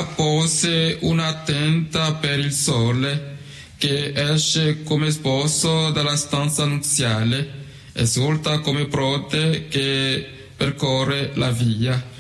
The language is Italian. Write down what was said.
appose una tenda per il sole che esce come sposo dalla stanza nuziale, esulta come prode che percorre la via.